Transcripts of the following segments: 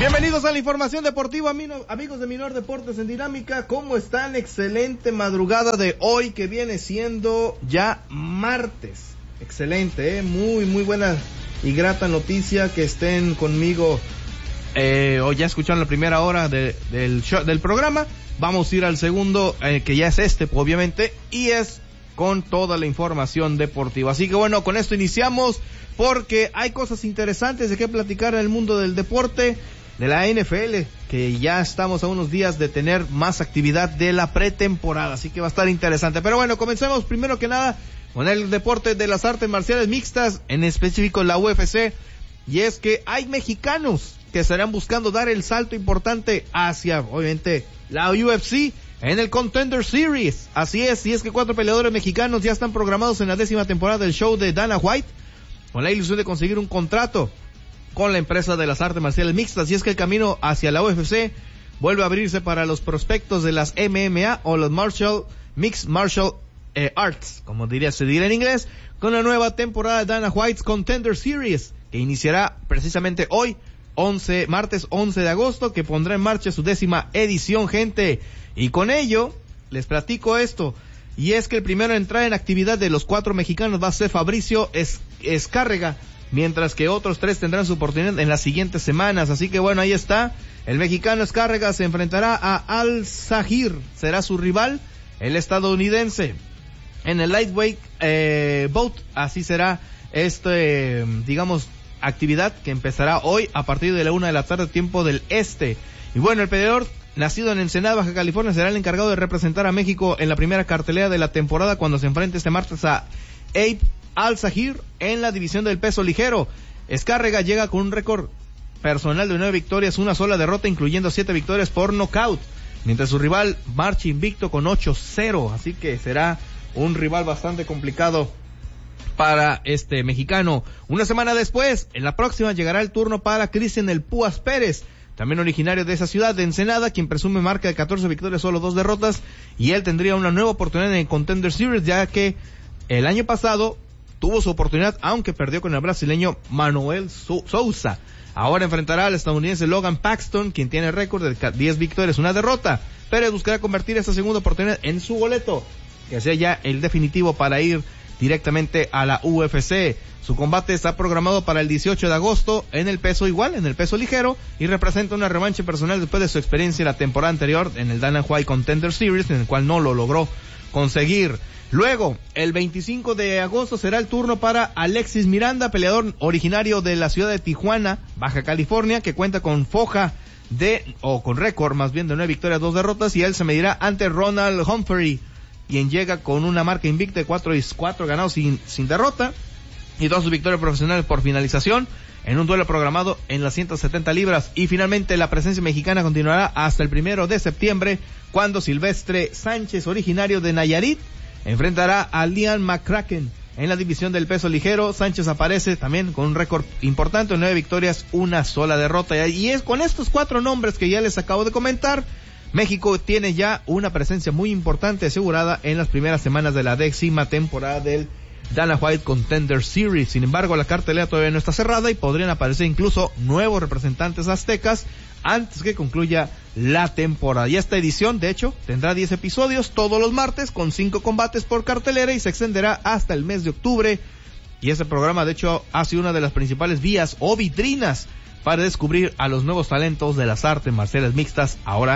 Bienvenidos a la información deportiva, amigos de Minor Deportes en Dinámica. ¿Cómo están? Excelente madrugada de hoy, que viene siendo ya martes. Excelente, muy buena y grata noticia que estén conmigo. Hoy ya escucharon la primera hora del programa. Vamos a ir al segundo, que ya es obviamente, y es con toda la información deportiva. Así que bueno, con esto iniciamos, porque hay cosas interesantes de qué platicar en el mundo del deporte, de la NFL, que ya estamos a unos días de tener más actividad de la pretemporada, así que va a estar interesante. Pero bueno, comencemos primero que nada con el deporte de las artes marciales mixtas, en específico la UFC, y es que hay mexicanos que estarán buscando dar el salto importante hacia, obviamente, la UFC en el Contender Series. Así es, y es que 4 peleadores mexicanos ya están programados en la 10ª temporada del show de Dana White, con la ilusión de conseguir un contrato con la empresa de las artes marciales mixtas. Y es que el camino hacia la UFC vuelve a abrirse para los prospectos de las MMA o los Mixed Martial Arts, como se dirá en inglés, con la nueva temporada de Dana White's Contender Series, que iniciará precisamente hoy, martes 11 de agosto, que pondrá en marcha su 10ª edición, gente. Y con ello les platico esto, y es que el primero en entrar en actividad de los 4 mexicanos va a ser Fabricio Escárrega, mientras que otros 3 tendrán su oportunidad en las siguientes semanas. Así que bueno, ahí está, el mexicano Escárrega se enfrentará a Al-Zahir, será su rival, el estadounidense, en el lightweight bout. Así será actividad que empezará hoy a partir de la 1 de la tarde, tiempo del este. Y bueno, el peleador nacido en Ensenada, Baja California, será el encargado de representar a México en la primera cartelera de la temporada, cuando se enfrente este martes a Abe Al-Zahir en la división del peso ligero. Escárrega llega con un récord personal de 9 victorias, una sola derrota, incluyendo 7 victorias por nocaut, mientras su rival marcha invicto con 8-0, así que será un rival bastante complicado para este mexicano. Una semana después, en la próxima, llegará el turno para Cristian El Púas Pérez, también originario de esa ciudad, de Ensenada, quien presume marca de 14 victorias, solo 2 derrotas, y él tendría una nueva oportunidad en el Contender Series, ya que el año pasado tuvo su oportunidad, aunque perdió con el brasileño Manuel Sousa. Ahora enfrentará al estadounidense Logan Paxton, quien tiene récord de 10 victorias, 1 derrota. Pérez buscará convertir esta segunda oportunidad en su boleto, que sea ya el definitivo para ir directamente a la UFC. Su combate está programado para el 18 de agosto en el peso ligero, y representa una revancha personal después de su experiencia la temporada anterior en el Dana White Contender Series, en el cual no lo logró conseguir. Luego, el 25 de agosto será el turno para Alexis Miranda, peleador originario de la ciudad de Tijuana, Baja California, que cuenta con con récord más bien de 9 victorias, 2 derrotas, y él se medirá ante Ronald Humphrey, quien llega con una marca invicta de 4 ganados sin derrota, y 2 victorias profesionales por finalización, en un duelo programado en las 170 libras. Y finalmente la presencia mexicana continuará hasta el 1 de septiembre, cuando Silvestre Sánchez, originario de Nayarit, enfrentará a Liam McCracken en la división del peso ligero. Sánchez aparece también con un récord importante, 9 victorias, 1 sola derrota. Y es con estos 4 nombres que ya les acabo de comentar, México tiene ya una presencia muy importante asegurada en las primeras semanas de la 10ª temporada del Dana White Contender Series. Sin embargo, la cartelera todavía no está cerrada y podrían aparecer incluso nuevos representantes aztecas antes que concluya la temporada. Y esta edición, de hecho, tendrá 10 episodios todos los martes, con 5 combates por cartelera, y se extenderá hasta el mes de octubre. Y este programa, de hecho, ha sido una de las principales vías o vitrinas para descubrir a los nuevos talentos de las artes marciales mixtas ahora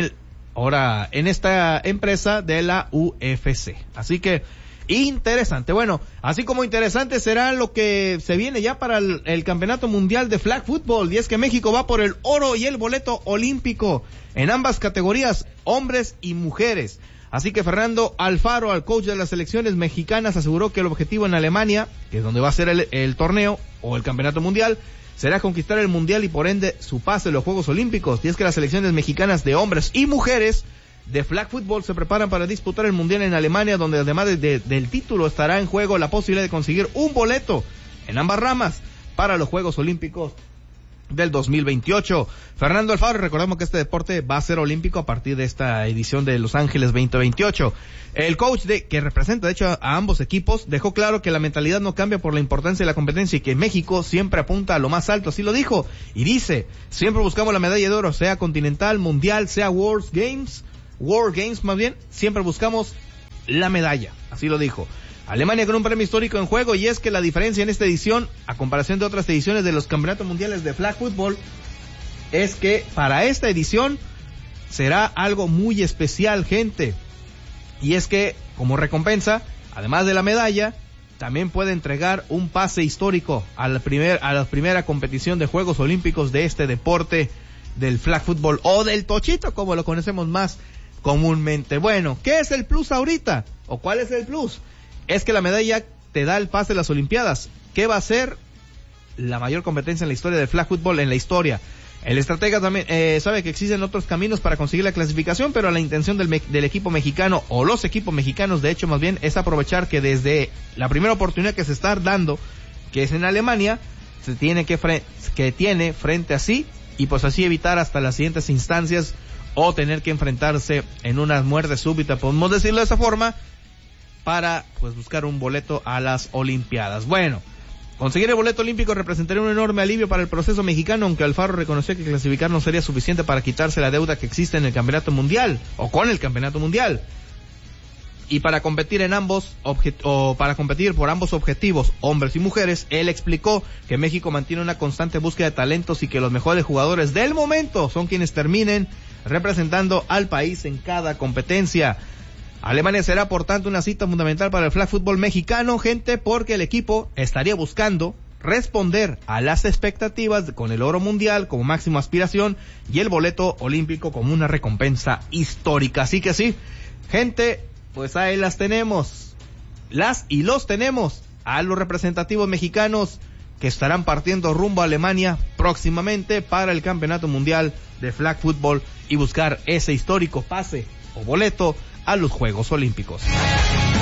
en esta empresa de la UFC. Así que interesante. Bueno, así como interesante será lo que se viene ya para el Campeonato Mundial de Flag Football, y es que México va por el oro y el boleto olímpico en ambas categorías, hombres y mujeres. Así que Fernando Alfaro, el coach de las selecciones mexicanas, aseguró que el objetivo en Alemania, que es donde va a ser el torneo o el Campeonato Mundial, será conquistar el Mundial y por ende su pase a los Juegos Olímpicos. Y es que las selecciones mexicanas de hombres y mujeres de flag football se preparan para disputar el Mundial en Alemania, donde además del título estará en juego la posibilidad de conseguir un boleto en ambas ramas para los Juegos Olímpicos del 2028. Fernando Alfaro, recordemos que este deporte va a ser olímpico a partir de esta edición de Los Ángeles 2028. El coach que representa de hecho a ambos equipos dejó claro que la mentalidad no cambia por la importancia de la competencia y que México siempre apunta a lo más alto, así lo dijo, y dice, siempre buscamos la medalla de oro, sea continental, mundial, sea World Games más bien, siempre buscamos la medalla, así lo dijo. Alemania con un premio histórico en juego, y es que la diferencia en esta edición, a comparación de otras ediciones de los campeonatos mundiales de flag football, es que para esta edición será algo muy especial, gente. Y es que, como recompensa, además de la medalla, también puede entregar un pase histórico a la primera competición de Juegos Olímpicos de este deporte del flag football, o del tochito, como lo conocemos más comúnmente. Bueno, ¿qué es el plus ahorita? ¿O cuál es el plus? Es que la medalla te da el pase de las Olimpiadas, que va a ser la mayor competencia en la historia del flag football, en la historia. El estratega también sabe que existen otros caminos para conseguir la clasificación, pero la intención del equipo mexicano, o los equipos mexicanos, de hecho más bien, es aprovechar que desde la primera oportunidad que se está dando, que es en Alemania, que tiene frente a sí, y pues así evitar hasta las siguientes instancias, o tener que enfrentarse en una muerte súbita, podemos decirlo de esa forma, para pues buscar un boleto a las Olimpiadas. Bueno, conseguir el boleto olímpico representaría un enorme alivio para el proceso mexicano, aunque Alfaro reconoció que clasificar no sería suficiente para quitarse la deuda que existe en el campeonato mundial, o con el campeonato mundial. Y para competir para competir por ambos objetivos, hombres y mujeres, él explicó que México mantiene una constante búsqueda de talentos y que los mejores jugadores del momento son quienes terminen representando al país en cada competencia. Alemania será por tanto una cita fundamental para el flag fútbol mexicano, gente, porque el equipo estaría buscando responder a las expectativas con el oro mundial como máxima aspiración y el boleto olímpico como una recompensa histórica. Así que sí, gente, pues ahí las tenemos, los tenemos a los representativos mexicanos que estarán partiendo rumbo a Alemania próximamente para el campeonato mundial de flag fútbol y buscar ese histórico pase o boleto a los Juegos Olímpicos.